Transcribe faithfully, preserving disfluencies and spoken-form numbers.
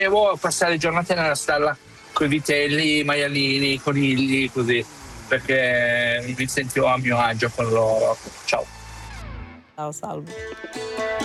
devo passare giornate nella stalla con i vitelli, i maialini, i conigli, così, perché mi sentivo a mio agio con loro. Ciao. Ciao, salve.